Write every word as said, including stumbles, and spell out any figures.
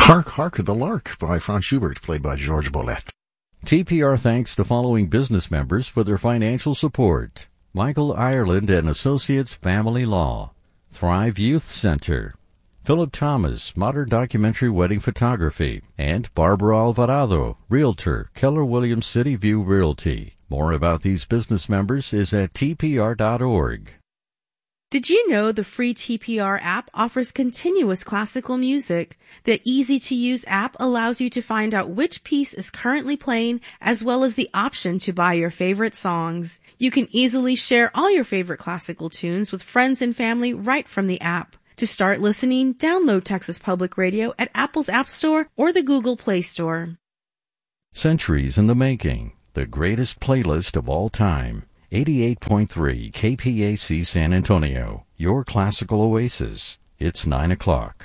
Hark, Hark the Lark by Franz Schubert, played by Georges Bolet. T P R thanks the following business members for their financial support: Michael Ireland and Associates Family Law, Thrive Youth Center, Philip Thomas, Modern Documentary Wedding Photography, and Barbara Alvarado, Realtor, Keller Williams City View Realty. More about these business members is at T P R dot org. Did you know the free T P R app offers continuous classical music? The easy-to-use app allows you to find out which piece is currently playing, as well as the option to buy your favorite songs. You can easily share all your favorite classical tunes with friends and family right from the app. To start listening, download Texas Public Radio at Apple's App Store or the Google Play Store. Centuries in the Making, the greatest playlist of all time. eighty-eight point three K P A C San Antonio, your classical oasis. It's nine o'clock.